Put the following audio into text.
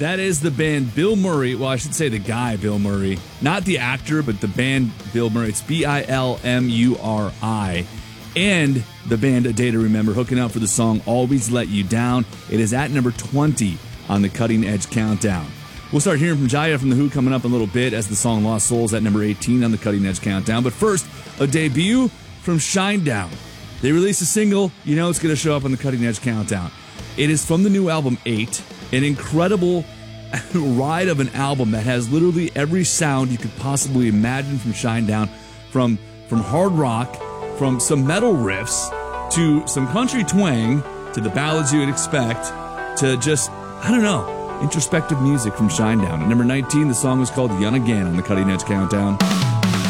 That is the band Bill Murray. Well, I should say the guy Bill Murray. Not the actor, but the band Bill Murray. It's Bilmuri. And the band A Day to Remember, hooking up for the song Always Let You Down. It is at number 20 on the Cutting Edge Countdown. We'll start hearing from Jaya from The Who coming up in a little bit as the song Lost Souls at number 18 on the Cutting Edge Countdown. But first, a debut from Shinedown. They released a single, you know it's going to show up on the Cutting Edge Countdown. It is from the new album 8, an incredible ride of an album that has literally every sound you could possibly imagine from Shinedown, from hard rock, from some metal riffs, to some country twang, to the ballads you would expect, to just, I don't know, introspective music from Shinedown. At number 19, the song was called Young Again on the Cutting Edge Countdown.